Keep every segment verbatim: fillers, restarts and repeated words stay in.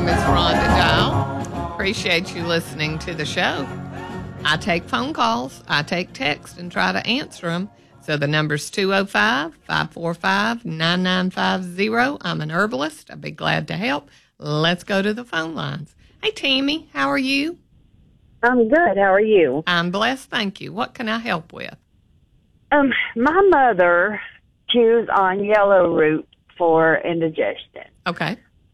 name is Rhonda Dial. Appreciate you listening to the show. I take phone calls, I take texts, and try to answer them. So the number's two oh five, five four five, nine nine five zero. I'm an herbalist. I'd be glad to help. Let's go to the phone lines. Hey, Tammy, how are you? I'm good. How are you? I'm blessed, thank you. What can I help with? Um, my mother chews on yellow root for indigestion. Okay.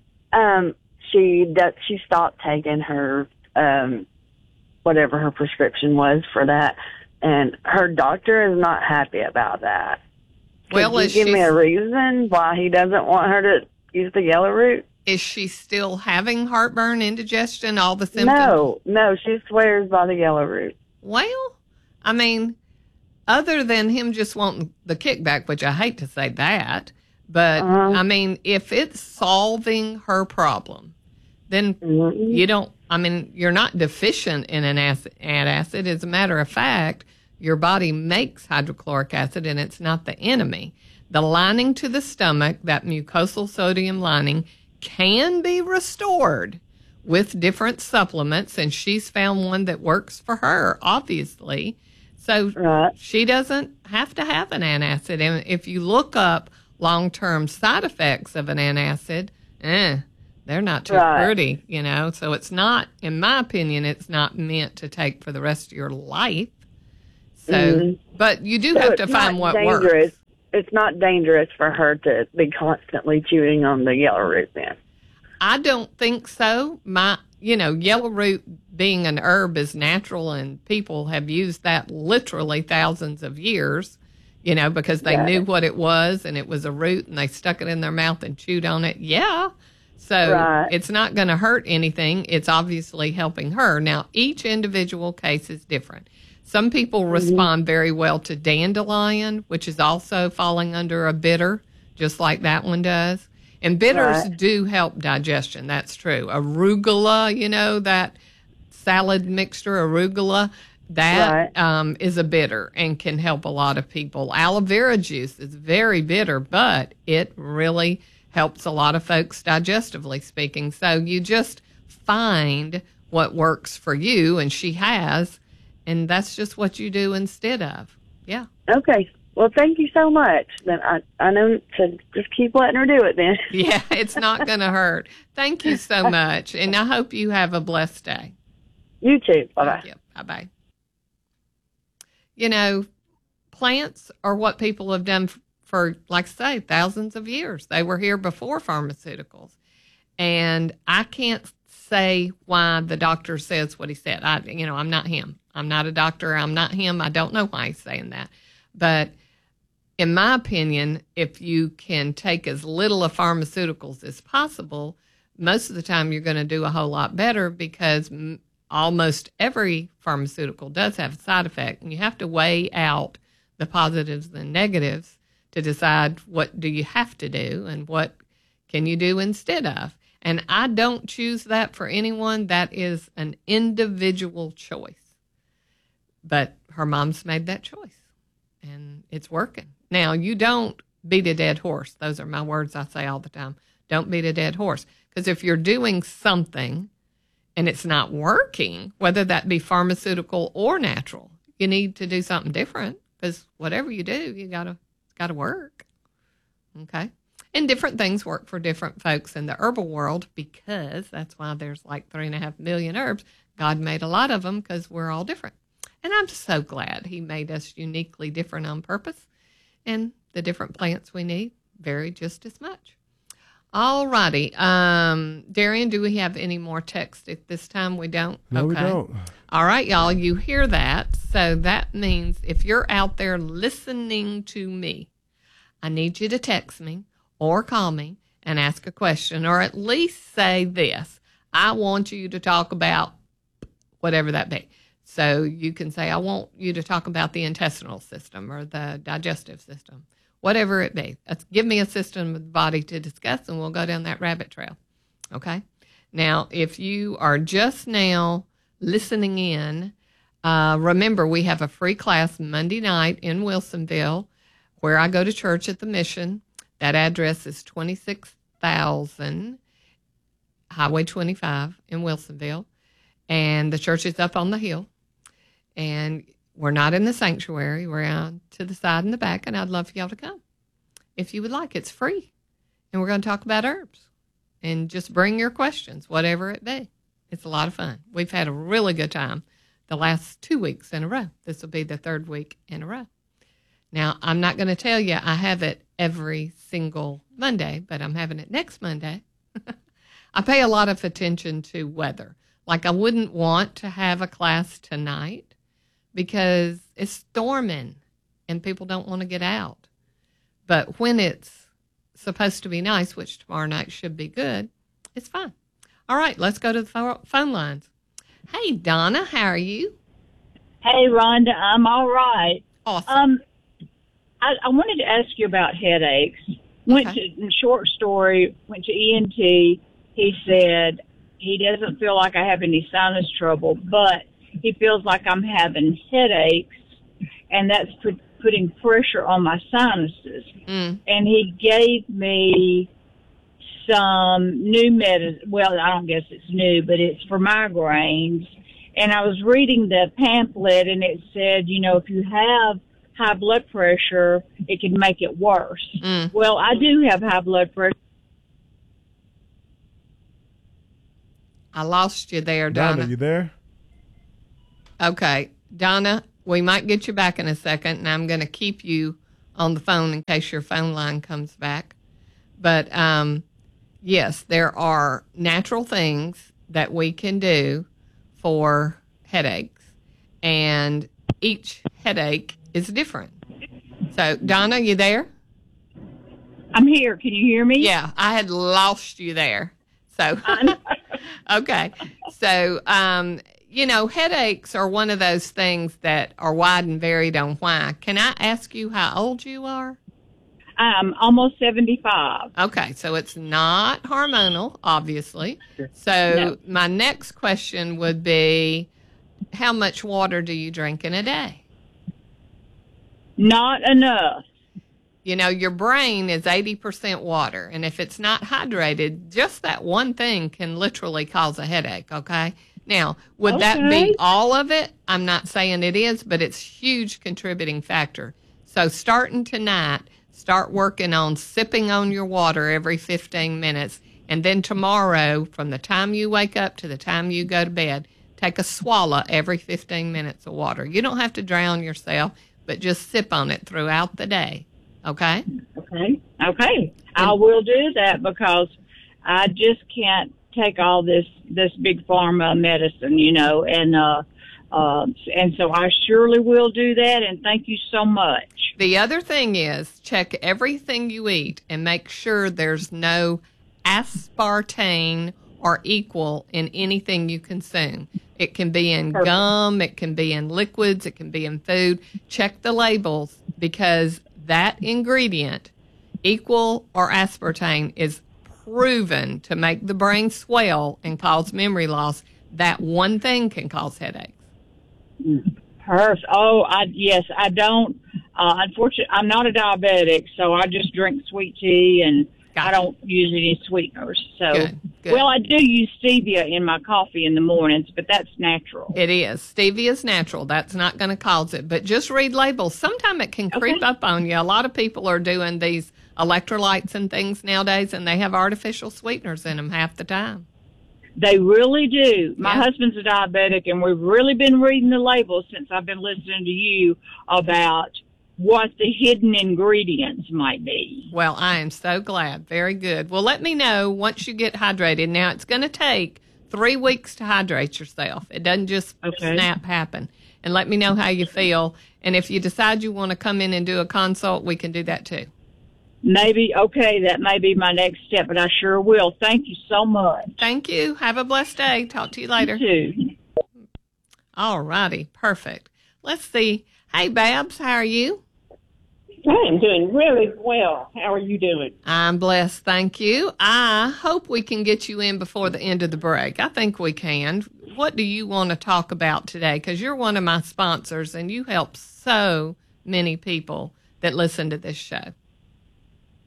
Um, she does, she stopped taking her um, whatever her prescription was for that, and her doctor is not happy about that. Well, Could you is give she, me a reason why he doesn't want her to use the yellow root? Is she still having heartburn, indigestion, all the symptoms? No, no, she swears by the yellow root. Well, I mean, other than him just wanting the kickback, which I hate to say that, but Uh-huh. I mean, if it's solving her problem, then Mm-hmm. you don't, I mean, you're not deficient in an acid, antacid. As a matter of fact, your body makes hydrochloric acid and it's not the enemy. The lining to the stomach, that mucosal sodium lining, can be restored with different supplements, and she's found one that works for her, obviously. So Right. she doesn't have to have an antacid. And if you look up long-term side effects of an antacid, eh, they're not too Right. pretty, you know. So it's not, in my opinion, it's not meant to take for the rest of your life. So, Mhm. but you do So have it's to find not what dangerous. works. It's not dangerous for her to be constantly chewing on the yellow root then. I don't think so. My, you know, yellow root being an herb is natural, and people have used that literally thousands of years, you know, because they Got knew it. what it was, and it was a root, and they stuck it in their mouth and chewed on it. Yeah. So Right. it's not going to hurt anything. It's obviously helping her. Now, each individual case is different. Some people respond very well to dandelion, which is also falling under a bitter, just like that one does. And bitters Right. do help digestion. That's true. Arugula, you know, that salad mixture, arugula, that Right. um, is a bitter and can help a lot of people. Aloe vera juice is very bitter, but it really helps a lot of folks digestively speaking. So you just find what works for you, and she has, and that's just what you do instead of. Yeah. Okay. Well, thank you so much. Then I, I know to just keep letting her do it then. Yeah, it's not going to hurt. Thank you so much, and I hope you have a blessed day. You too. Bye-bye. Thank you. Bye-bye. You know, plants are what people have done f- for, like I say, thousands of years. They were here before pharmaceuticals. And I can't say why the doctor says what he said. I, you know, I'm not him. I'm not a doctor. I'm not him. I don't know why he's saying that. But in my opinion, if you can take as little of pharmaceuticals as possible, most of the time you're going to do a whole lot better, because m- almost every pharmaceutical does have a side effect, and you have to weigh out the positives and negatives to decide what do you have to do and what can you do instead of. And I don't choose that for anyone. That is an individual choice. But her mom's made that choice, and it's working. Now, you don't beat a dead horse. Those are my words I say all the time. Don't beat a dead horse. Because if you're doing something and it's not working, whether that be pharmaceutical or natural, you need to do something different, because whatever you do, you gotta, it's gotta work. Okay? And different things work for different folks in the herbal world, because that's why there's like three and a half million herbs. God made a lot of them because we're all different. And I'm so glad he made us uniquely different on purpose. And the different plants we need vary just as much. All righty. Um, Darian, do we have any more text at this time? We don't? No, we Okay. don't. All right, y'all, you hear that. So that means if you're out there listening to me, I need you to text me or call me and ask a question, or at least say this: I want you to talk about whatever that be. So you can say, I want you to talk about the intestinal system or the digestive system, whatever it be. That's, give me a system of the body to discuss, and we'll go down that rabbit trail. Okay? Now, if you are just now listening in, uh, remember we have a free class Monday night in Wilsonville, where I go to church at the Mission. That address is twenty-six thousand Highway twenty-five in Wilsonville, and the church is up on the hill. And we're not in the sanctuary. We're out to the side and the back, and I'd love for y'all to come. If you would like, it's free. And we're going to talk about herbs. And just bring your questions, whatever it be. It's a lot of fun. We've had a really good time the last two weeks in a row. This will be the third week in a row. Now, I'm not going to tell you I have it every single Monday, but I'm having it next Monday. I pay a lot of attention to weather. Like, I wouldn't want to have a class tonight because it's storming and people don't want to get out. But when it's supposed to be nice, which tomorrow night should be good, it's fine. All right, let's go to the phone lines. Hey, Donna, how are you? Hey, Rhonda, I'm all right. Awesome. Um, I, I wanted to ask you about headaches. Went Okay. to, in short story, went to E N T. He said he doesn't feel like I have any sinus trouble, but he feels like I'm having headaches, and that's put, putting pressure on my sinuses. Mm. And he gave me some new medicine. Well, I don't guess it's new, but it's for migraines. And I was reading the pamphlet, and it said, you know, if you have high blood pressure, it can make it worse. Mm. Well, I do have high blood pressure. I lost you there, Donna. Donna, you there? Okay, Donna, we might get you back in a second, and I'm going to keep you on the phone in case your phone line comes back. But, um, yes, there are natural things that we can do for headaches, and each headache is different. So, Donna, you there? I'm here. Can you hear me? Yeah, I had lost you there. So, okay. So, um, you know, headaches are one of those things that are wide and varied on why. Can I ask you how old you are? I'm almost seventy-five. Okay, so it's not hormonal, obviously. So No. my next question would be, how much water do you drink in a day? Not enough. You know, your brain is eighty percent water, and if it's not hydrated, just that one thing can literally cause a headache, okay? Now, would that be Okay. all of it? I'm not saying it is, but it's a huge contributing factor. So starting tonight, start working on sipping on your water every fifteen minutes, and then tomorrow, from the time you wake up to the time you go to bed, take a swallow every fifteen minutes of water. You don't have to drown yourself, but just sip on it throughout the day. Okay? Okay. Okay. I will do that because I just can't take all this, this big pharma medicine, you know, and, uh, uh, and so I surely will do that. And thank you so much. The other thing is check everything you eat and make sure there's no aspartame or equal in anything you consume. It can be in Perfect. gum, it can be in liquids, it can be in food. Check the labels because that ingredient, equal or aspartame, is proven to make the brain swell and cause memory loss. That one thing can cause headaches. Perfect. Oh, I, yes, I don't, uh, unfortunately, I'm not a diabetic, so I just drink sweet tea and Gotcha. I don't use any sweeteners. So, Good, good. well, I do use stevia in my coffee in the mornings, but that's natural. It is. Stevia is natural. That's not going to cause it. But just read labels. Sometimes it can creep Okay. up on you. A lot of people are doing these electrolytes and things nowadays, and they have artificial sweeteners in them half the time. They really do. My Yeah. husband's a diabetic, and we've really been reading the labels since I've been listening to you about what the hidden ingredients might be. Well, I am so glad. Very good. Well, let me know once you get hydrated. Now, it's going to take three weeks to hydrate yourself. It doesn't just Okay. snap happen. And let me know how you feel. And if you decide you want to come in and do a consult, we can do that too. Maybe, okay, that may be my next step, but I sure will. Thank you so much. Thank you. Have a blessed day. Talk to you later. You too. All righty. Perfect. Let's see. Hey, Babs, how are you? I am doing really well. How are you doing? I'm blessed. Thank you. I hope we can get you in before the end of the break. I think we can. What do you want to talk about today? Because you're one of my sponsors and you help so many people that listen to this show.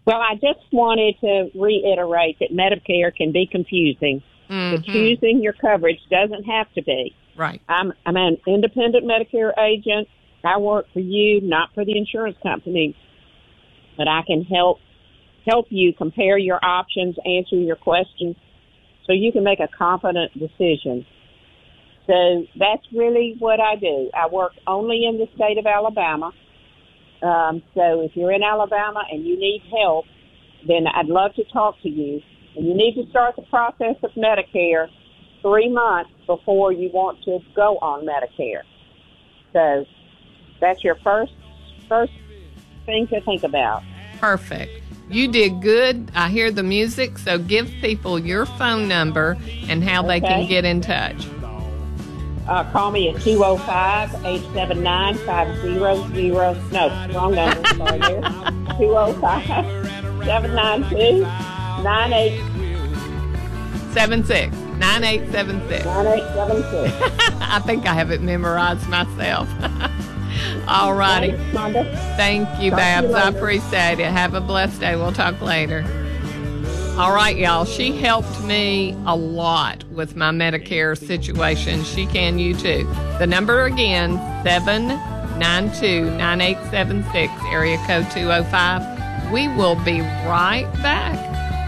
Well, I just wanted to reiterate that Medicare can be confusing. Mm-hmm. But choosing your coverage doesn't have to be. Right. I'm, I'm an independent Medicare agent. I work for you, not for the insurance company. But I can help help you compare your options, answer your questions, so you can make a confident decision. So that's really what I do. I work only in the state of Alabama. Um, so if you're in Alabama and you need help, then I'd love to talk to you. And you need to start the process of Medicare three months before you want to go on Medicare. So that's your first first thing to think about. Perfect. You did good. I hear the music, so give people your phone number and how they Okay. can get in touch. Uh, call me at two oh five, eight seven nine, five oh zero. No, wrong number. Sorry there. two oh five, seven nine two, nine eight seven six nine eight seven six. nine eight seven six. I think I have it memorized myself. All righty. Thanks, Rhonda. Thank you, Talk to you Babs. I later. appreciate it. Have a blessed day. We'll talk later. All right, y'all. She helped me a lot with my Medicare situation. She can you too. The number again, seven nine two, nine eight seven six, area code two oh five. We will be right back.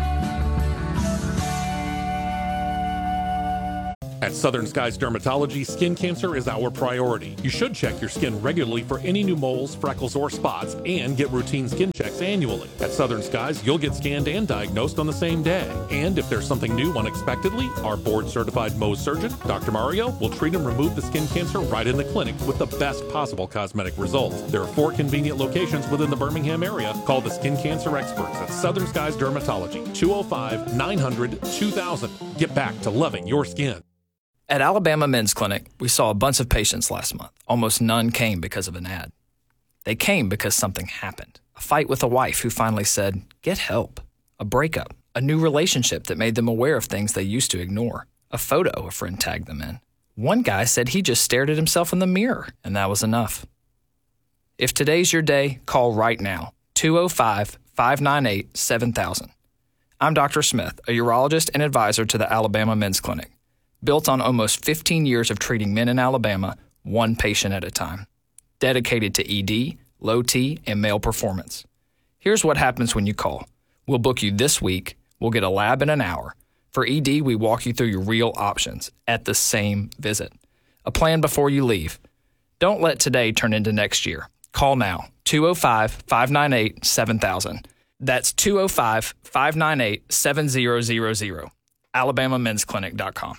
At Southern Skies Dermatology, skin cancer is our priority. You should check your skin regularly for any new moles, freckles, or spots, and get routine skin checks annually. At Southern Skies, you'll get scanned and diagnosed on the same day. And if there's something new unexpectedly, our board-certified Mohs surgeon, Doctor Mario, will treat and remove the skin cancer right in the clinic with the best possible cosmetic results. There are four convenient locations within the Birmingham area. Call the skin cancer experts at Southern Skies Dermatology, two oh five, nine hundred, two thousand. Get back to loving your skin. At Alabama Men's Clinic, we saw a bunch of patients last month. Almost none came because of an ad. They came because something happened. A fight with a wife who finally said, get help. A breakup. A new relationship that made them aware of things they used to ignore. A photo a friend tagged them in. One guy said he just stared at himself in the mirror, and that was enough. If today's your day, call right now. two oh five, five nine eight, seven thousand. I'm Doctor Smith, a urologist and advisor to the Alabama Men's Clinic. Built on almost fifteen years of treating men in Alabama, one patient at a time. Dedicated to E D, low T, and male performance. Here's what happens when you call. We'll book you this week. We'll get a lab in an hour. For E D, we walk you through your real options at the same visit. A plan before you leave. Don't let today turn into next year. Call now, two oh five, five nine eight, seven thousand. That's two oh five, five nine eight, seven thousand. alabama men's clinic dot com.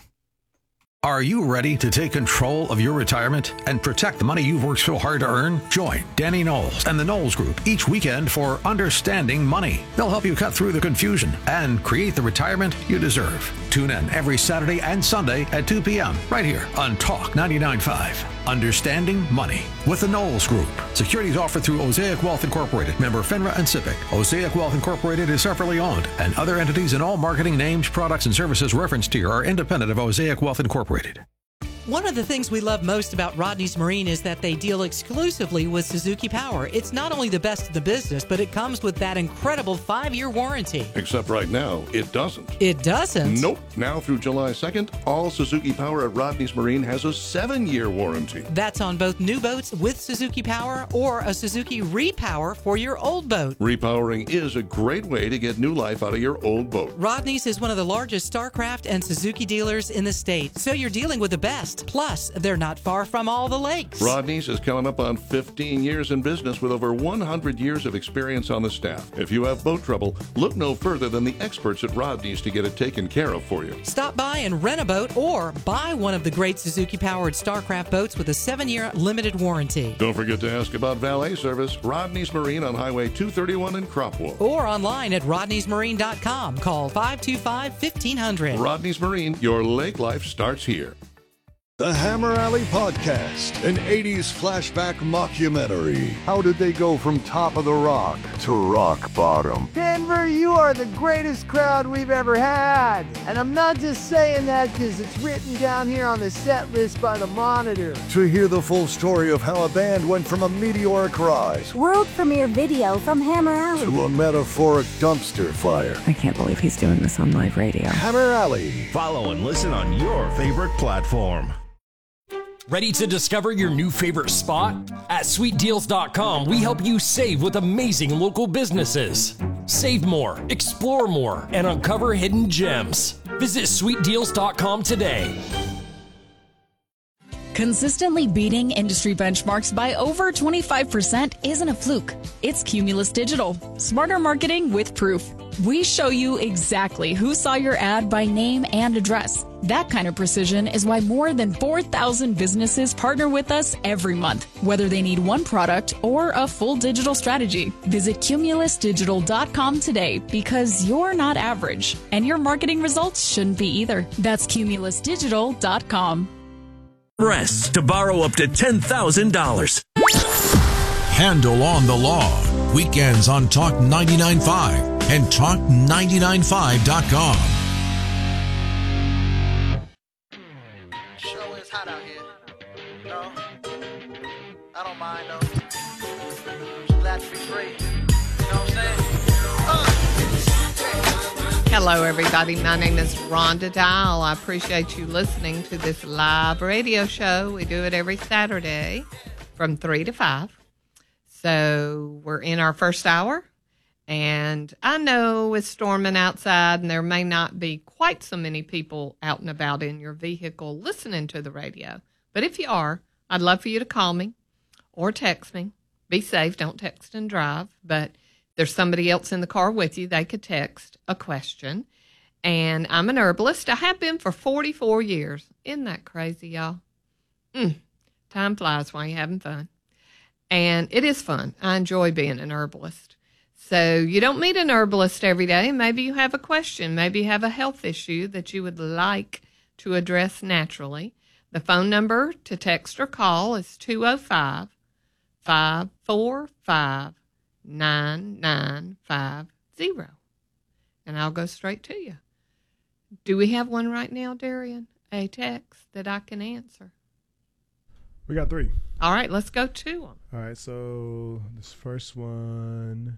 Are you ready to take control of your retirement and protect the money you've worked so hard to earn? Join Danny Knowles and the Knowles Group each weekend for Understanding Money. They'll help you cut through the confusion and create the retirement you deserve. Tune in every Saturday and Sunday at two p.m. right here on Talk ninety-nine point five. Understanding Money with the Knowles Group. Securities offered through Osaic Wealth Incorporated, member FINRA and SIPC. Osaic Wealth Incorporated is separately owned, and other entities and all marketing names, products, and services referenced here are independent of Osaic Wealth Incorporated. One of the things we love most about Rodney's Marine is that they deal exclusively with Suzuki Power. It's not only the best in the business, but it comes with that incredible five-year warranty. Except right now, it doesn't. It doesn't? Nope. Now through July second, all Suzuki Power at Rodney's Marine has a seven-year warranty. That's on both new boats with Suzuki Power or a Suzuki Repower for your old boat. Repowering is a great way to get new life out of your old boat. Rodney's is one of the largest StarCraft and Suzuki dealers in the state, so you're dealing with the best. Plus, they're not far from all the lakes. Rodney's is coming up on fifteen years in business with over one hundred years of experience on the staff. If you have boat trouble, look no further than the experts at Rodney's to get it taken care of for you. Stop by and rent a boat or buy one of the great Suzuki-powered StarCraft boats with a seven-year limited warranty. Don't forget to ask about valet service. Rodney's Marine on Highway two thirty-one in Cropwell. Or online at rodneys marine dot com. Call five two five, fifteen hundred. Rodney's Marine, your lake life starts here. The Hammer Alley Podcast, an eighties flashback mockumentary. How did they go from top of the rock to rock bottom? Denver, you are the greatest crowd we've ever had. And I'm not just saying that because it's written down here on the set list by the Monitor. To hear the full story of how a band went from a meteoric rise, world premiere video from Hammer Alley, to a metaphoric dumpster fire. I can't believe he's doing this on live radio. Hammer Alley. Follow and listen on your favorite platform. Ready to discover your new favorite spot? At sweet deals dot com, we help you save with amazing local businesses. Save more, explore more, and uncover hidden gems. Visit sweet deals dot com today. Consistently beating industry benchmarks by over twenty-five percent isn't a fluke. It's Cumulus Digital. Smarter marketing with proof. We show you exactly who saw your ad by name and address. That kind of precision is why more than four thousand businesses partner with us every month, whether they need one product or a full digital strategy. Visit cumulus digital dot com today because you're not average, and your marketing results shouldn't be either. That's cumulus digital dot com. Press to borrow up to ten thousand dollars. Handle on the Law. Weekends on Talk ninety-nine point five and talk ninety-nine five dot com. Sure is hot out here. No, I don't mind though. I'm just glad to be free. You know what I'm saying? Hello, everybody. My name is Rhonda Dial. I appreciate you listening to this live radio show. We do it every Saturday from three to five. So we're in our first hour. And I know it's storming outside, and there may not be quite so many people out and about in your vehicle listening to the radio. But if you are, I'd love for you to call me or text me. Be safe. Don't text and drive. But there's somebody else in the car with you, they could text a question. And I'm an herbalist. I have been for forty-four years. Isn't that crazy, y'all? Mm, time flies while you're having fun. And it is fun. I enjoy being an herbalist. So you don't meet an herbalist every day. Maybe you have a question. Maybe you have a health issue that you would like to address naturally. The phone number to text or call is two oh five, five four five, nine nine five zero. And I'll go straight to you. Do we have one right now, Darian? A text that I can answer? We got three. All right, let's go to them. All right, so this first one.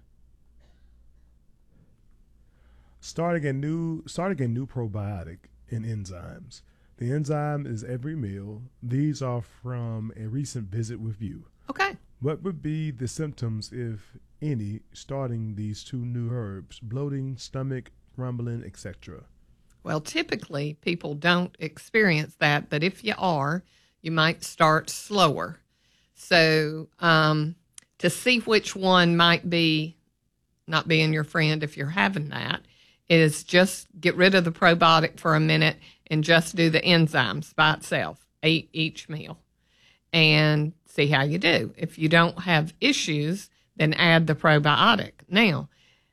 Starting a new starting a new probiotic in enzymes. The enzyme is every meal. These are from a recent visit with you. Okay. What would be the symptoms, if any, starting these two new herbs? Bloating, stomach, rumbling, et cetera. Well, typically people don't experience that, but if you are, you might start slower. So um, to see which one might be not being your friend if you're having that, is just get rid of the probiotic for a minute and just do the enzymes by itself, eat each meal, and see how you do. If you don't have issues, then add the probiotic. Now,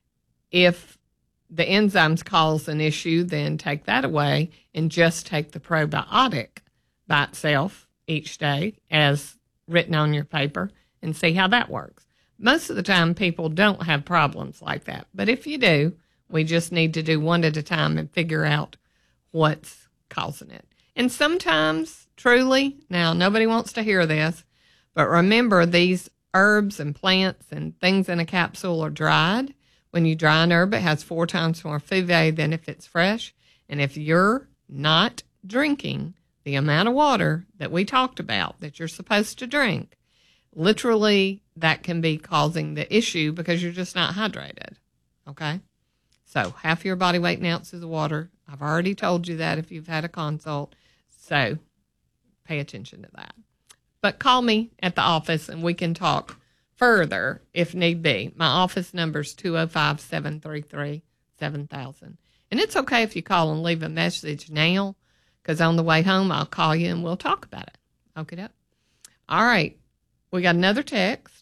if the enzymes cause an issue, then take that away and just take the probiotic by itself each day as written on your paper and see how that works. Most of the time, people don't have problems like that. But if you do, we just need to do one at a time and figure out what's causing it. And sometimes, truly, now nobody wants to hear this, but remember these herbs and plants and things in a capsule are dried. When you dry an herb, it has four times more F U V A than if it's fresh. And if you're not drinking the amount of water that we talked about that you're supposed to drink, literally that can be causing the issue because you're just not hydrated. Okay? So half your body weight in ounces of water. I've already told you that if you've had a consult. So pay attention to that. But call me at the office and we can talk further if need be. My office number is two oh five, seven three three, seven thousand. And it's okay if you call and leave a message now, because on the way home I'll call you and we'll talk about it. Okay, doke. All right. We got another text.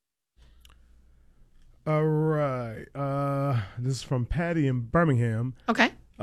All right. Uh, this is from Patty in Birmingham. Okay. Uh,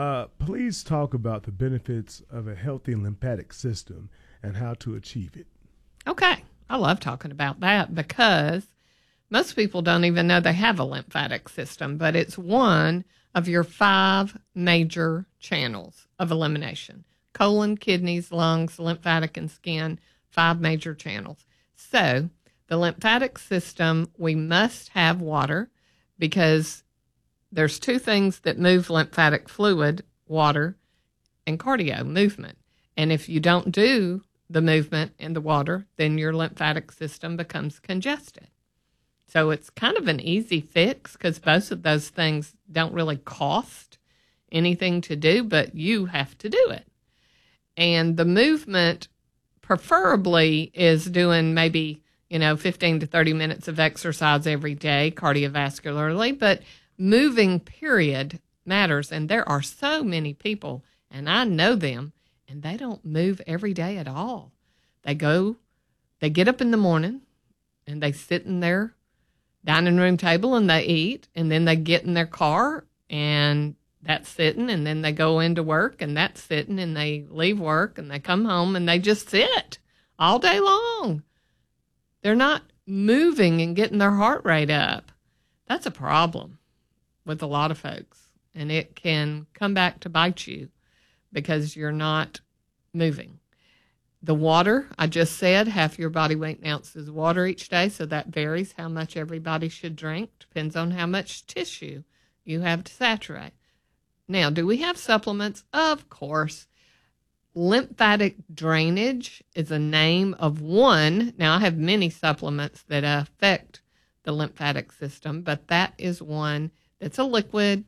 Uh, please talk about the benefits of a healthy lymphatic system and how to achieve it. Okay. I love talking about that because most people don't even know they have a lymphatic system, but it's one of your five major channels of elimination: colon, kidneys, lungs, lymphatic, and skin, five major channels. So the lymphatic system, we must have water because there's two things that move lymphatic fluid: water and cardio, movement. And if you don't do the movement and the water, then your lymphatic system becomes congested. So it's kind of an easy fix because both of those things don't really cost anything to do, but you have to do it. And the movement preferably is doing maybe, you know, fifteen to thirty minutes of exercise every day cardiovascularly, but moving period matters. And there are so many people, and I know them, and they don't move every day at all. They go, they get up in the morning and they sit in their dining room table and they eat, and then they get in their car and that's sitting, and then they go into work and that's sitting, and they leave work and they come home and they just sit all day long. They're not moving and getting their heart rate up. That's a problem with a lot of folks, and it can come back to bite you because you're not moving. The water, I just said, half your body weight in ounces of water each day, so that varies how much everybody should drink. Depends on how much tissue you have to saturate. Now, do we have supplements? Of course. Lymphatic drainage is a name of one. Now, I have many supplements that affect the lymphatic system, but that is one that's a liquid,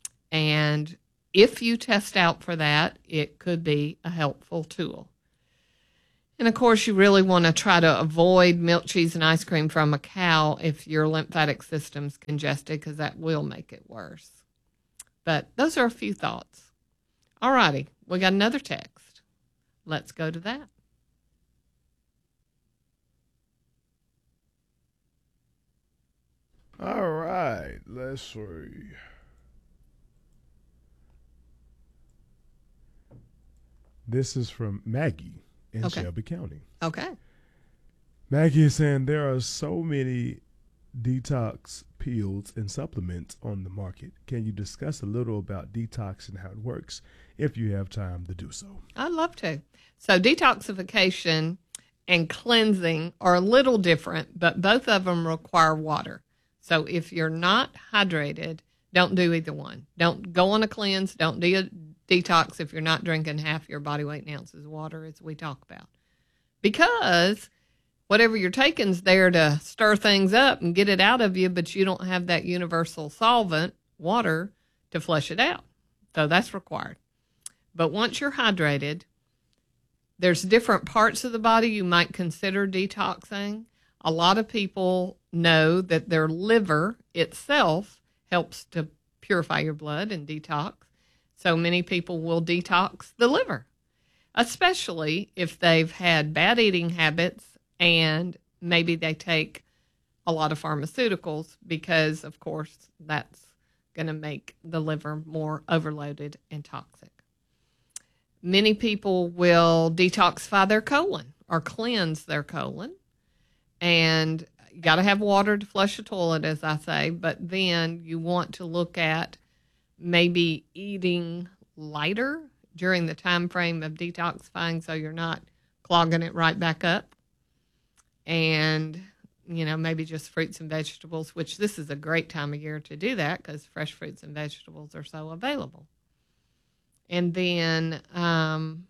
and if you test out for that, it could be a helpful tool. And, of course, you really want to try to avoid milk, cheese, and ice cream from a cow if your lymphatic system's congested, because that will make it worse. But those are a few thoughts. All righty, we got another text. Let's go to that. All right, let's see. This is from Maggie in Okay. Shelby County. Okay. Maggie is saying there are so many detox pills and supplements on the market. Can you discuss a little about detox and how it works if you have time to do so? I'd love to. So detoxification and cleansing are a little different, but both of them require water. So if you're not hydrated, don't do either one. Don't go on a cleanse. Don't do a detox if you're not drinking half your body weight in ounces of water, as we talk about. Because whatever you're taking is there to stir things up and get it out of you, but you don't have that universal solvent, water, to flush it out. So that's required. But once you're hydrated, there's different parts of the body you might consider detoxing. A lot of people know that their liver itself helps to purify your blood and detox. So many people will detox the liver, especially if they've had bad eating habits and maybe they take a lot of pharmaceuticals, because, of course, that's going to make the liver more overloaded and toxic. Many people will detoxify their colon or cleanse their colon. And you got to have water to flush the toilet, as I say, but then you want to look at maybe eating lighter during the time frame of detoxifying so you're not clogging it right back up. And, you know, maybe just fruits and vegetables, which this is a great time of year to do that because fresh fruits and vegetables are so available. And then um,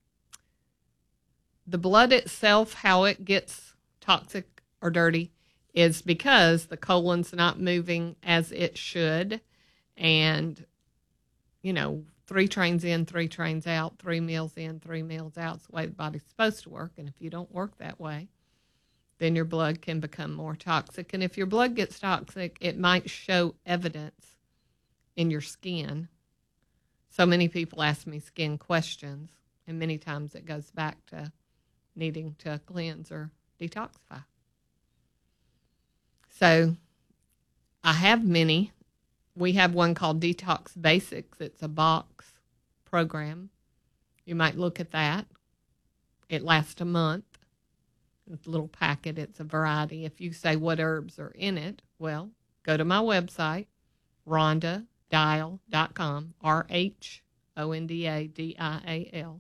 the blood itself, how it gets toxic or dirty is because the colon's not moving as it should. And, you know, three trains in, three trains out, three meals in, three meals out. It's the way the body's supposed to work. And if you don't work that way, then your blood can become more toxic. And if your blood gets toxic, it might show evidence in your skin. So many people ask me skin questions, and many times it goes back to needing to cleanse or detoxify. So I have many. We have one called Detox Basics. It's a box program. You might look at that. It lasts a month. It's a little packet. It's a variety. If you say what herbs are in it, well, go to my website, rhonda dial dot com, R H O N D A D I A L.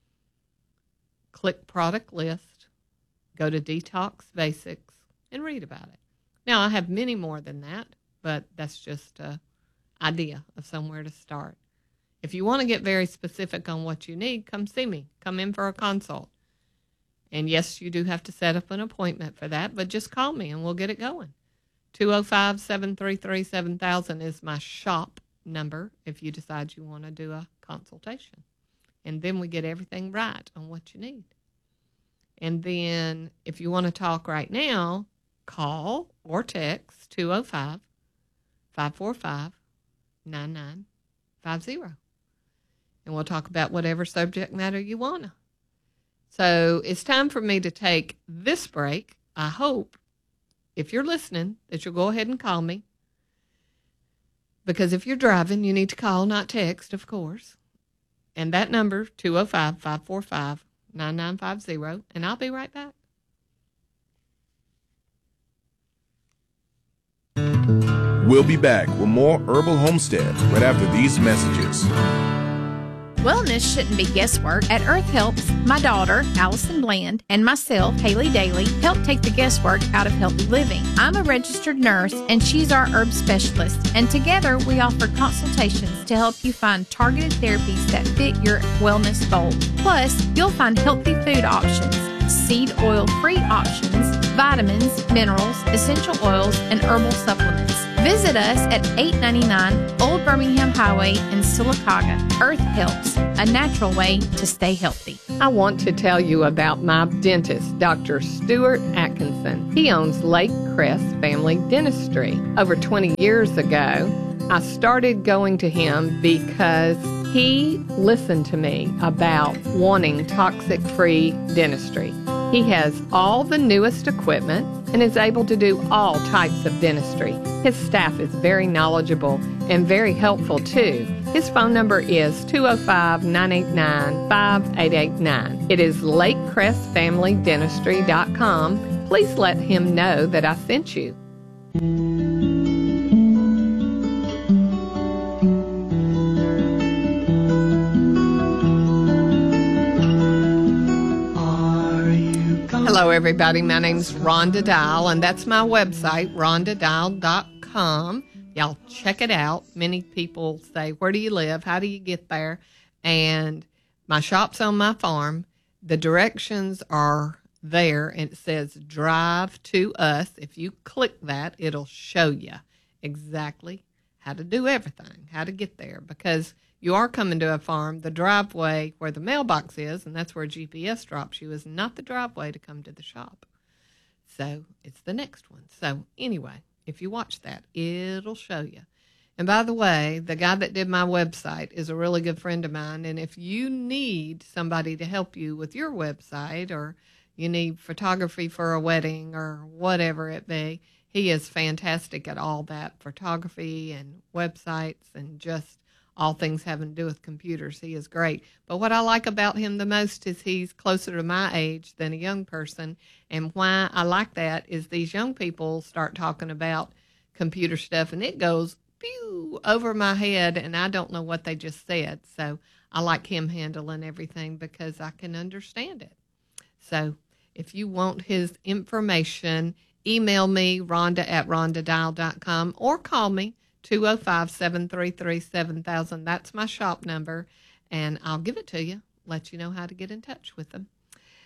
Click product list, go to Detox Basics, and read about it. Now, I have many more than that, but that's just an idea of somewhere to start. If you want to get very specific on what you need, come see me. Come in for a consult. And yes, you do have to set up an appointment for that, but just call me and we'll get it going. two oh five, seven three three, seven thousand is my shop number if you decide you want to do a consultation. And then we get everything right on what you need. And then if you want to talk right now, call or text two oh five, five four five, nine nine five zero. And we'll talk about whatever subject matter you want to. So it's time for me to take this break. I hope, if you're listening, that you'll go ahead and call me. Because if you're driving, you need to call, not text, of course. And that number, two oh five, five four five, nine nine five zero. And I'll be right back. We'll be back with more Herbal Homestead right after these messages. Wellness shouldn't be guesswork. At Earth Helps, my daughter, Allison Bland, and myself, Haley Daly, help take the guesswork out of healthy living. I'm a registered nurse, and she's our herb specialist. And together, we offer consultations to help you find targeted therapies that fit your wellness goals. Plus, you'll find healthy food options, seed oil-free options, vitamins, minerals, essential oils, and herbal supplements. Visit us at eight ninety-nine Old Birmingham Highway in Sylacauga. Earth Helps, a natural way to stay healthy. I want to tell you about my dentist, Doctor Stuart Atkinson. He owns Lake Crest Family Dentistry. Over twenty years ago, I started going to him because he listened to me about wanting toxic-free dentistry. He has all the newest equipment and is able to do all types of dentistry. His staff is very knowledgeable and very helpful too. His phone number is two oh five, nine eight nine, five eight eight nine. It is lake crest family dentistry dot com. Please let him know that I sent you. Hello, everybody. My name's Rhonda Dial, and that's my website, rhonda dial dot com. Y'all check it out. Many people say, where do you live? How do you get there? And my shop's on my farm. The directions are there, and it says drive to us. If you click that, it'll show you exactly how to do everything, how to get there, because you are coming to a farm. The driveway where the mailbox is, and that's where G P S drops you, is not the driveway to come to the shop. So it's the next one. So anyway, if you watch that, it'll show you. And by the way, the guy that did my website is a really good friend of mine. And if you need somebody to help you with your website, or you need photography for a wedding or whatever it be, he is fantastic at all that, photography and websites and just all things having to do with computers. He is great. But what I like about him the most is he's closer to my age than a young person. And why I like that is these young people start talking about computer stuff, and it goes pew over my head, and I don't know what they just said. So I like him handling everything because I can understand it. So if you want his information, email me, Rhonda at rhonda dial dot com, or call me, two oh five, seven three three, seven thousand. That's my shop number, and I'll give it to you, let you know how to get in touch with them.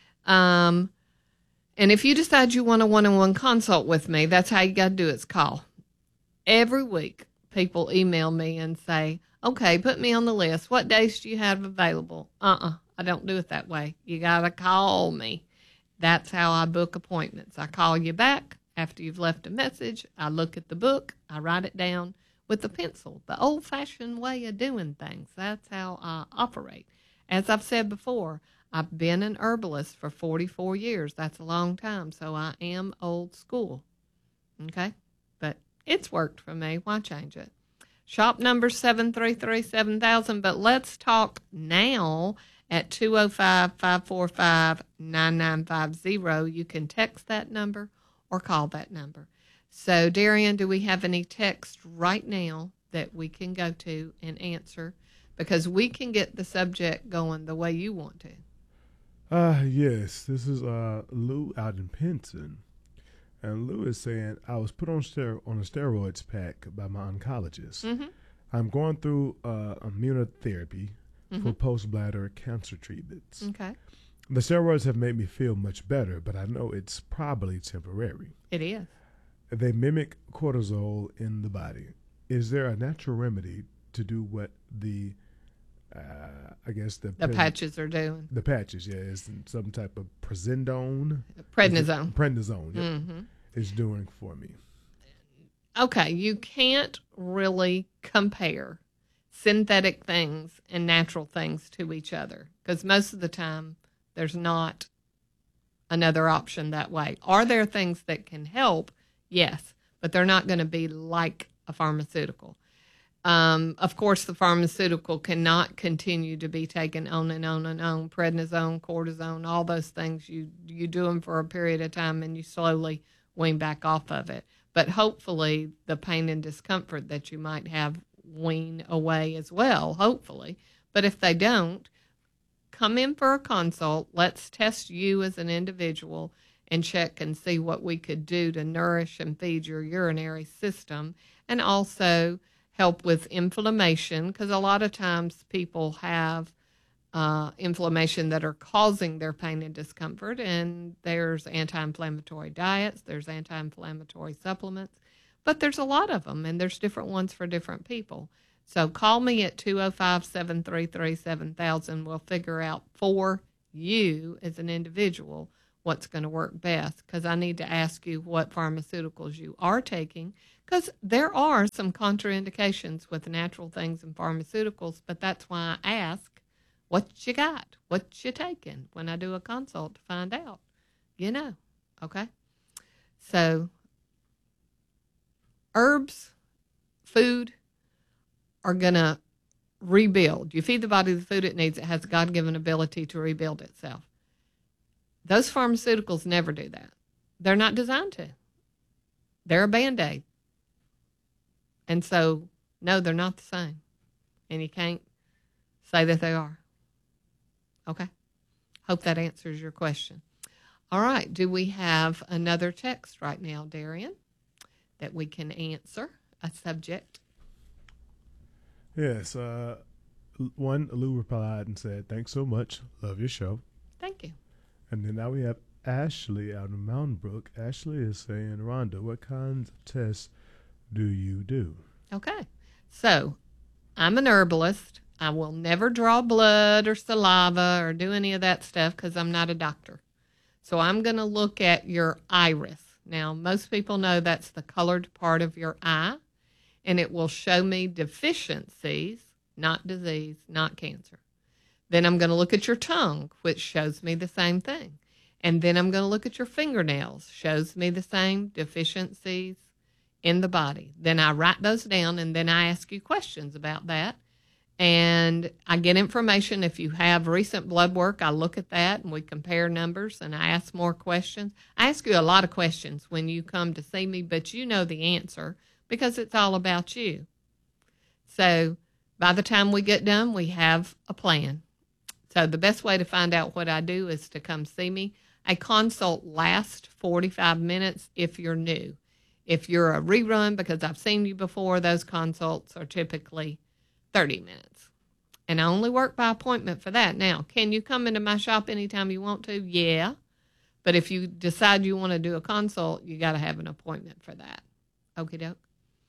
Um, and if you decide you want a one-on-one consult with me, that's how you got to do it. It's call. Every week, people email me and say, okay, put me on the list. What days do you have available? Uh-uh, I don't do it that way. You got to call me. That's how I book appointments. I call you back after you've left a message. I look at the book. I write it down with a pencil, the old-fashioned way of doing things. That's how I operate. As I've said before, I've been an herbalist for forty-four years. That's a long time, so I am old school. Okay? But it's worked for me. Why change it? Shop number seven three three, seven thousand. But let's talk now at two oh five, five four five, nine nine five zero. You can text that number or call that number. So, Darian, do we have any text right now that we can go to and answer? Because we can get the subject going the way you want to. Uh, yes, this is uh, Lou out in Penton. And Lou is saying, I was put on stero- on a steroids pack by my oncologist. Mm-hmm. I'm going through uh, immunotherapy Mm-hmm. for post-bladder cancer treatments. Okay. The steroids have made me feel much better, but I know it's probably temporary. It is. They mimic cortisol in the body. Is there a natural remedy to do what the, uh, I guess the... The pres- patches are doing. The patches, yeah. Is some type of prednisone? Prednisone. Prednisone, yeah. Mm-hmm. Is doing for me. Okay, you can't really compare synthetic things and natural things to each other because most of the time there's not another option that way. Are there things that can help? Yes, but they're not going to be like a pharmaceutical. Um, of course, the pharmaceutical cannot continue to be taken on and on and on. Prednisone, cortisone, all those things, you, you do them for a period of time and you slowly wean back off of it. But hopefully the pain and discomfort that you might have wean away as well, hopefully. But if they don't, come in for a consult. Let's test you as an individual and check and see what we could do to nourish and feed your urinary system and also help with inflammation because a lot of times people have uh, inflammation that are causing their pain and discomfort, and there's anti-inflammatory diets, there's anti-inflammatory supplements. But there's a lot of them, and there's different ones for different people. So call me at two oh five, seven three three, seven thousand. We'll figure out for you as an individual what's going to work best because I need to ask you what pharmaceuticals you are taking because there are some contraindications with natural things and pharmaceuticals, but that's why I ask what you got, what you taking when I do a consult to find out, you know, okay? So herbs, food are going to rebuild. You feed the body the food it needs. It has a God-given ability to rebuild itself. Those pharmaceuticals never do that. They're not designed to. They're a Band-Aid. And so, no, they're not the same. And you can't say that they are. Okay? Hope that answers your question. All right. Do we have another text right now, Darian, that we can answer a subject? Yes. Uh, one, Lou replied and said, thanks so much. Love your show. Thank you. And then now we have Ashley out in Mountain Brook. Ashley is saying, Rhonda, what kinds of tests do you do? Okay. So I'm an herbalist. I will never draw blood or saliva or do any of that stuff because I'm not a doctor. So I'm going to look at your iris. Now, most people know that's the colored part of your eye, and it will show me deficiencies, not disease, not cancer. Then I'm going to look at your tongue, which shows me the same thing. And then I'm going to look at your fingernails, shows me the same deficiencies in the body. Then I write those down, and then I ask you questions about that. And I get information. If you have recent blood work, I look at that, and we compare numbers, and I ask more questions. I ask you a lot of questions when you come to see me, but you know the answer because it's all about you. So by the time we get done, we have a plan. So the best way to find out what I do is to come see me. A consult lasts forty-five minutes if you're new. If you're a rerun, because I've seen you before, those consults are typically thirty minutes. And I only work by appointment for that. Now, can you come into my shop anytime you want to? Yeah. But if you decide you want to do a consult, you got to have an appointment for that. Okie doke.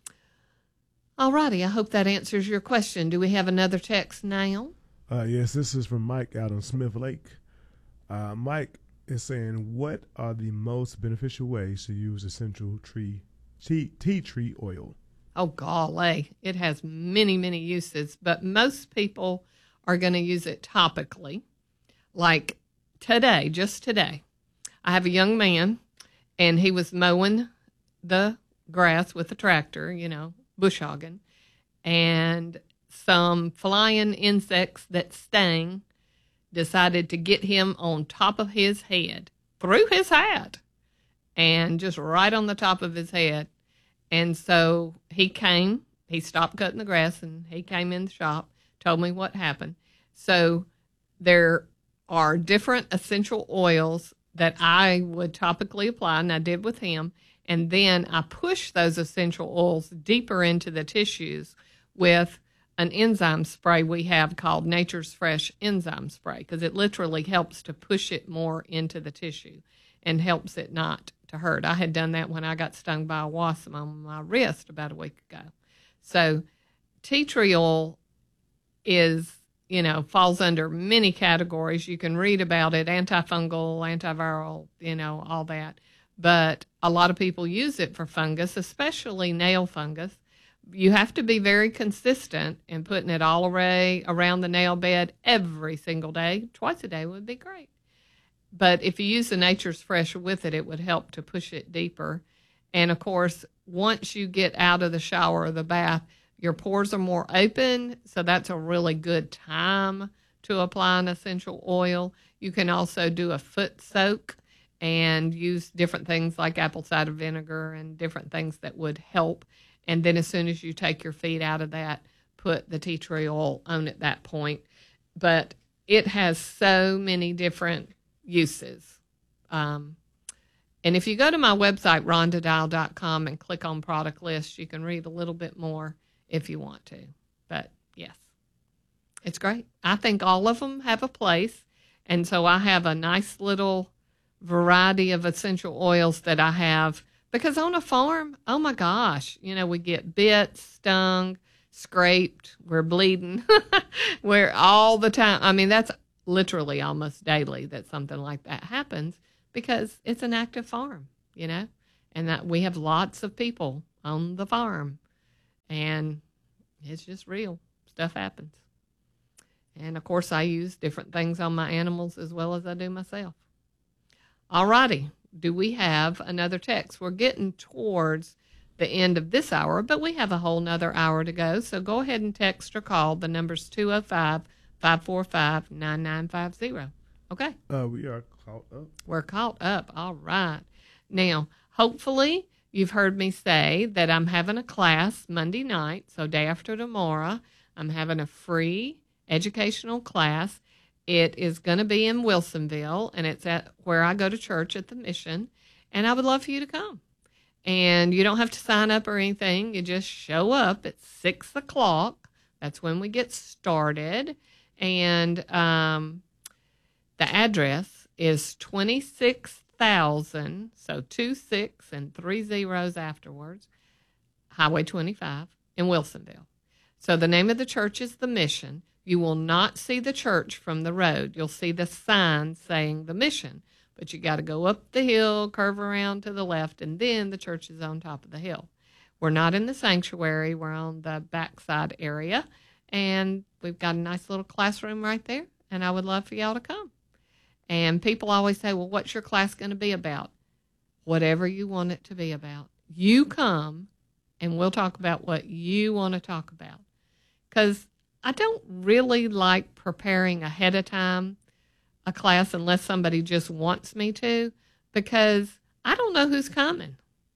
All righty. I hope that answers your question. Do we have another text now? Uh, yes, this is from Mike out on Smith Lake. Uh, Mike is saying, what are the most beneficial ways to use essential tree tea, tea tree oil? Oh, golly. It has many, many uses, but most people are going to use it topically. Like today, just today, I have a young man, and he was mowing the grass with a tractor, you know, bush hogging, and some flying insects that sting decided to get him on top of his head, through his hat, and just right on the top of his head. And so he came, he stopped cutting the grass, and he came in the shop, told me what happened. So there are different essential oils that I would topically apply, and I did with him. And then I push those essential oils deeper into the tissues with an enzyme spray we have called Nature's Fresh Enzyme Spray, because it literally helps to push it more into the tissue and helps it not to hurt. I had done that when I got stung by a wasp on my wrist about a week ago. So tea tree oil is, you know, falls under many categories. You can read about it, antifungal, antiviral, you know, all that. But a lot of people use it for fungus, especially nail fungus. You have to be very consistent in putting it all array around the nail bed every single day. Twice a day would be great. But if you use the Nature's Fresh with it, it would help to push it deeper. And, of course, once you get out of the shower or the bath, your pores are more open, so that's a really good time to apply an essential oil. You can also do a foot soak and use different things like apple cider vinegar and different things that would help. And then as soon as you take your feet out of that, put the tea tree oil on at that point. But it has so many different uses. Um, and if you go to my website, rhonda dial dot com, and click on product list, you can read a little bit more if you want to. But, yes, it's great. I think all of them have a place. And so I have a nice little variety of essential oils that I have. Because on a farm, oh, my gosh, you know, we get bit, stung, scraped, we're bleeding. We're all the time. I mean, that's literally almost daily that something like that happens because it's an active farm, you know, and that we have lots of people on the farm. And it's just real. Stuff happens. And, of course, I use different things on my animals as well as I do myself. All righty. Do we have another text? We're getting towards the end of this hour, but we have a whole nother hour to go. So go ahead and text or call. The number's two oh five, five four five, nine nine five zero. Okay. Uh, we are caught up. We're caught up. All right. Now, hopefully you've heard me say that I'm having a class Monday night, so day after tomorrow. I'm having a free educational class. It is going to be in Wilsonville, and it's at where I go to church at the Mission, and I would love for you to come. And you don't have to sign up or anything. You just show up at six o'clock. That's when we get started. And um, the address is twenty-six thousand, so two six and three zeros afterwards, Highway twenty-five in Wilsonville. So the name of the church is the Mission. You will not see the church from the road. You'll see the sign saying the Mission, but you got to go up the hill, curve around to the left, and then the church is on top of the hill. We're not in the sanctuary. We're on the backside area, and we've got a nice little classroom right there, and I would love for y'all to come. And people always say, well, what's your class going to be about? Whatever you want it to be about. You come, and we'll talk about what you want to talk about. Because I don't really like preparing ahead of time a class unless somebody just wants me to, because I don't know who's coming.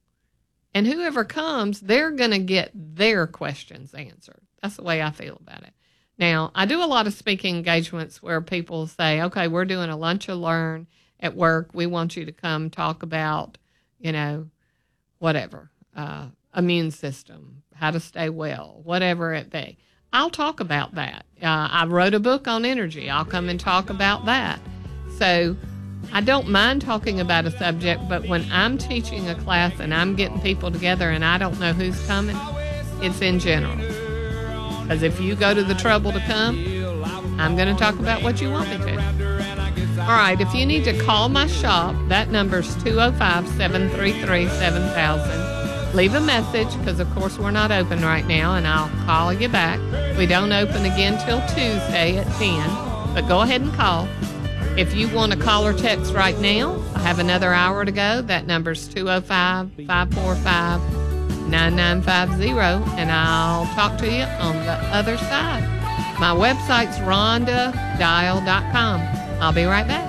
And whoever comes, they're going to get their questions answered. That's the way I feel about it. Now, I do a lot of speaking engagements where people say, okay, we're doing a lunch and learn at work. We want you to come talk about, you know, whatever, uh, immune system, how to stay well, whatever it be. I'll talk about that. Uh, I wrote a book on energy. I'll come and talk about that. So I don't mind talking about a subject, but when I'm teaching a class and I'm getting people together and I don't know who's coming, it's in general. Because if you go to the trouble to come, I'm going to talk about what you want me to. All right, if you need to call my shop, that number's two oh five, seven three three, seven thousand. Leave a message, because, of course, we're not open right now, and I'll call you back. We don't open again till Tuesday at ten, but go ahead and call. If you want to call or text right now, I have another hour to go. That number's two oh five, five four five, nine nine nine five zero, and I'll talk to you on the other side. My website's rhonda dial dot com. I'll be right back.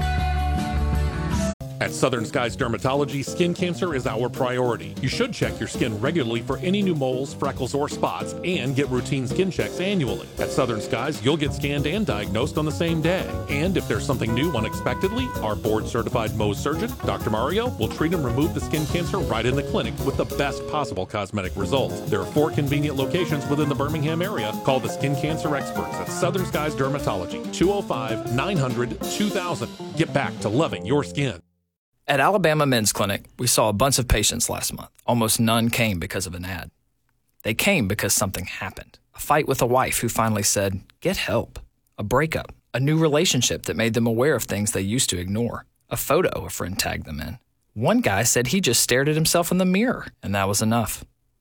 At Southern Skies Dermatology, skin cancer is our priority. You should check your skin regularly for any new moles, freckles, or spots, and get routine skin checks annually. At Southern Skies, you'll get scanned and diagnosed on the same day. And if there's something new unexpectedly, our board-certified Mohs surgeon, Doctor Mario, will treat and remove the skin cancer right in the clinic with the best possible cosmetic results. There are four convenient locations within the Birmingham area. Call the skin cancer experts at Southern Skies Dermatology, two oh five, nine hundred, two thousand. Get back to loving your skin. At Alabama Men's Clinic, we saw a bunch of patients last month. Almost none came because of an ad. They came because something happened. A fight with a wife who finally said, get help. A breakup. A new relationship that made them aware of things they used to ignore. A photo a friend tagged them in. One guy said he just stared at himself in the mirror, and that was enough.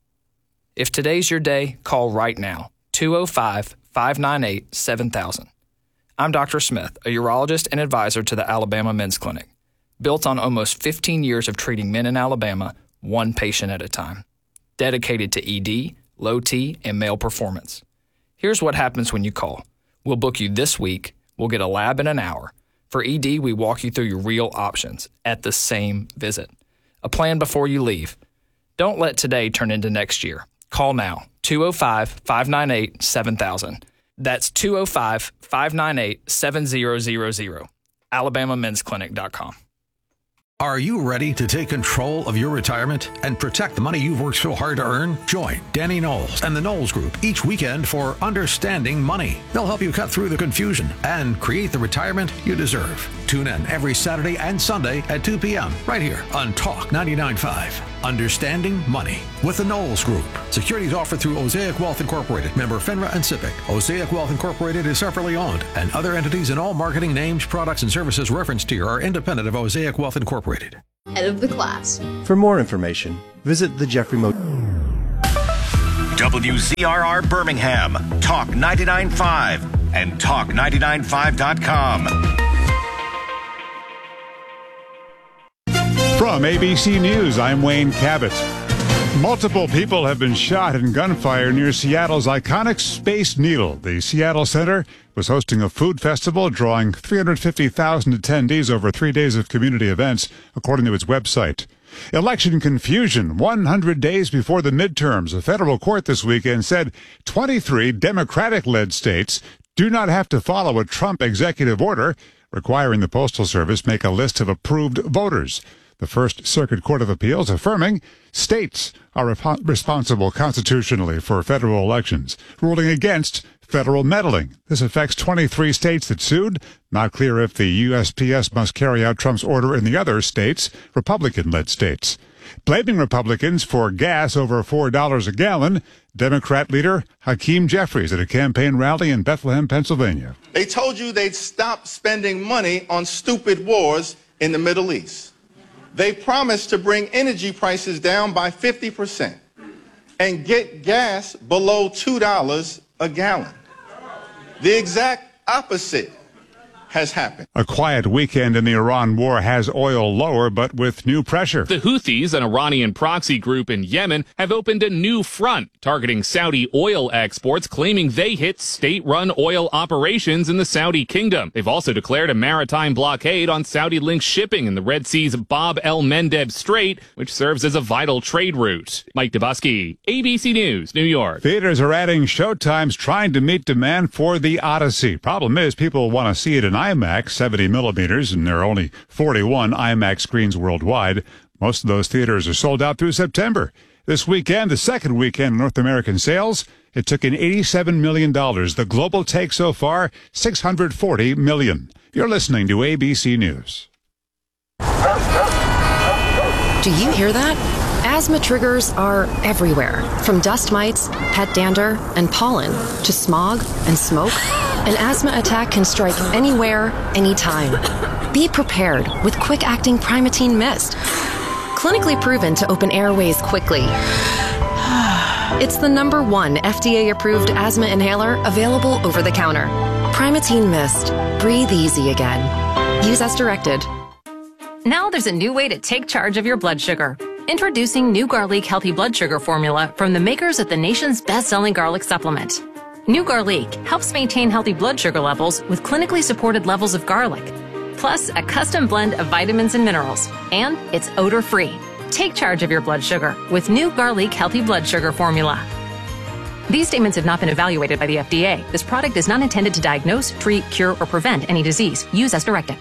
If today's your day, call right now. two oh five, five nine eight, seven thousand. I'm Doctor Smith, a urologist and advisor to the Alabama Men's Clinic. Built on almost fifteen years of treating men in Alabama, one patient at a time. Dedicated to E D, low T, and male performance. Here's what happens when you call. We'll book you this week. We'll get a lab in an hour. For E D, we walk you through your real options at the same visit. A plan before you leave. Don't let today turn into next year. Call now, two oh five, five nine eight, seven thousand. That's two oh five, five nine eight, seven thousand. alabama men's clinic dot com. Are you ready to take control of your retirement and protect the money you've worked so hard to earn? Join Danny Knowles and the Knowles Group each weekend for Understanding Money. They'll help you cut through the confusion and create the retirement you deserve. Tune in every Saturday and Sunday at two p.m. right here on Talk ninety-nine point five. Understanding Money with the Knowles Group. Securities offered through Osaic Wealth Incorporated, member FINRA and SIPC. Osaic Wealth Incorporated is separately owned, and other entities and all marketing names, products, and services referenced here are independent of Osaic Wealth Incorporated. Head of the class. For more information, visit the Jeffrey Mo. W Z R R Birmingham, Talk ninety-nine point five, and talk ninety-nine five dot com. From A B C News, I'm Wayne Cabot. Multiple people have been shot in gunfire near Seattle's iconic Space Needle. The Seattle Center was hosting a food festival drawing three hundred fifty thousand attendees over three days of community events, according to its website. Election confusion one hundred days before the midterms. A federal court this weekend said twenty-three Democratic-led states do not have to follow a Trump executive order requiring the Postal Service make a list of approved voters. The First Circuit Court of Appeals affirming states are rep- responsible constitutionally for federal elections, ruling against federal meddling. This affects twenty-three states that sued. Not clear if the U S P S must carry out Trump's order in the other states, Republican-led states. Blaming Republicans for gas over four dollars a gallon, Democrat leader Hakeem Jeffries at a campaign rally in Bethlehem, Pennsylvania. They told you they'd stop spending money on stupid wars in the Middle East. They promised to bring energy prices down by fifty percent and get gas below two dollars a gallon. The exact opposite has happened. A quiet weekend in the Iran war has oil lower, but with new pressure. The Houthis, an Iranian proxy group in Yemen, have opened a new front targeting Saudi oil exports, claiming they hit state-run oil operations in the Saudi kingdom. They've also declared a maritime blockade on Saudi-linked shipping in the Red Sea's Bab el-Mandeb Strait, which serves as a vital trade route. Mike Dubusky, A B C News, New York. Theaters are adding showtimes trying to meet demand for The Odyssey. Problem is, people want to see it in IMAX, seventy millimeters, and there are only forty-one IMAX screens worldwide. Most of those theaters are sold out through September. This weekend, the second weekend in North American sales, it took in eighty-seven million dollars. The global take so far, six hundred forty million dollars. You're listening to A B C News. Do you hear that? Asthma triggers are everywhere, from dust mites, pet dander, and pollen, to smog and smoke. An asthma attack can strike anywhere, anytime. Be prepared with quick-acting Primatene Mist. Clinically proven to open airways quickly. It's the number one F D A-approved asthma inhaler available over the counter. Primatene Mist. Breathe easy again. Use as directed. Now there's a new way to take charge of your blood sugar. Introducing New Garlic Healthy Blood Sugar Formula from the makers of the nation's best-selling garlic supplement. New Garlic helps maintain healthy blood sugar levels with clinically supported levels of garlic, plus a custom blend of vitamins and minerals, and it's odor-free. Take charge of your blood sugar with New Garlic Healthy Blood Sugar Formula. These statements have not been evaluated by the F D A. This product is not intended to diagnose, treat, cure, or prevent any disease. Use as directed.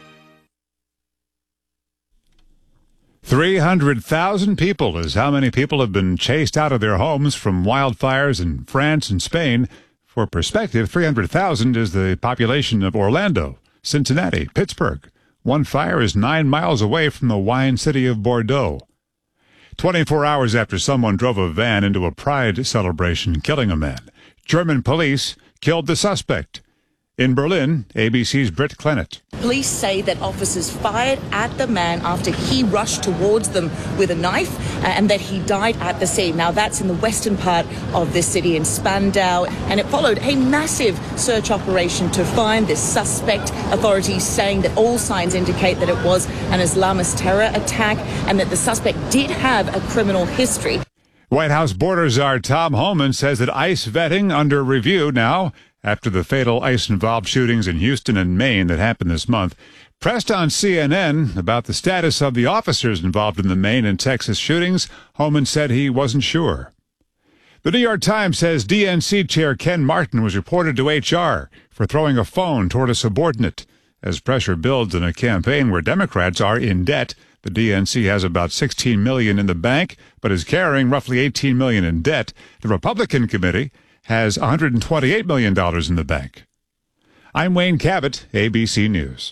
three hundred thousand people is how many people have been chased out of their homes from wildfires in France and Spain. For perspective, three hundred thousand is the population of Orlando, Cincinnati, Pittsburgh. One fire is nine miles away from the wine city of Bordeaux. twenty-four hours after someone drove a van into a pride celebration, killing a man, German police killed the suspect. In Berlin, A B C's Britt Clennett. Police say that officers fired at the man after he rushed towards them with a knife uh, and that he died at the scene. Now, that's in the western part of the city in Spandau, and it followed a massive search operation to find this suspect. Authorities saying that all signs indicate that it was an Islamist terror attack and that the suspect did have a criminal history. White House border czar Tom Homan says that ICE vetting under review now after the fatal ICE-involved shootings in Houston and Maine that happened this month. Pressed on C N N about the status of the officers involved in the Maine and Texas shootings, Homan said he wasn't sure. The New York Times says D N C Chair Ken Martin was reported to H R for throwing a phone toward a subordinate. As pressure builds in a campaign where Democrats are in debt, the D N C has about sixteen million dollars in the bank, but is carrying roughly eighteen million dollars in debt. The Republican committee has one hundred twenty-eight million dollars in the bank. I'm Wayne Cabot, A B C News.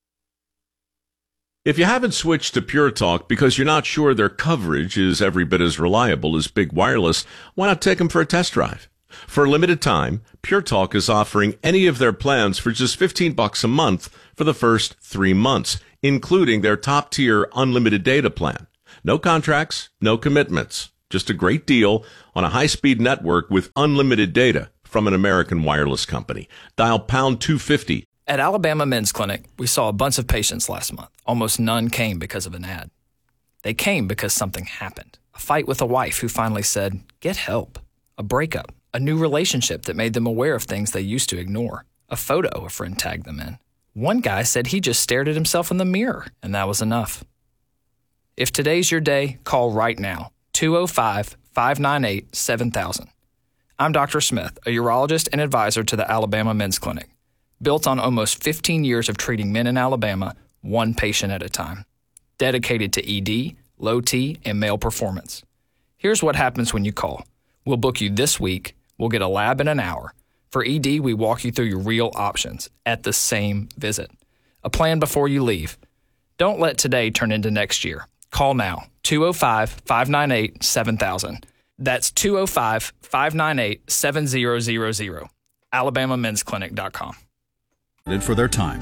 If you haven't switched to Pure Talk because you're not sure their coverage is every bit as reliable as Big Wireless, why not take them for a test drive? For a limited time, Pure Talk is offering any of their plans for just fifteen bucks a month for the first three months, including their top-tier unlimited data plan. No contracts, no commitments. Just a great deal on a high-speed network with unlimited data from an American wireless company. Dial pound two fifty. At Alabama Men's Clinic, we saw a bunch of patients last month. Almost none came because of an ad. They came because something happened. A fight with a wife who finally said, get help. A breakup. A new relationship that made them aware of things they used to ignore. A photo a friend tagged them in. One guy said he just stared at himself in the mirror, and that was enough. If today's your day, call right now. two oh five, five nine eight, seven thousand. I'm Doctor Smith, a urologist and advisor to the Alabama Men's Clinic. Built on almost fifteen years of treating men in Alabama, one patient at a time. Dedicated to E D, low T, and male performance. Here's what happens when you call. We'll book you this week. We'll get a lab in an hour. For E D, we walk you through your real options at the same visit. A plan before you leave. Don't let today turn into next year. Call now, two oh five, five nine eight, seven thousand. That's two oh five, five nine eight, seven thousand. alabama men's clinic dot com. For their time.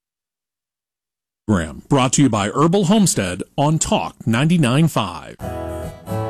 Brought to you by Herbal Homestead on Talk ninety-nine point five.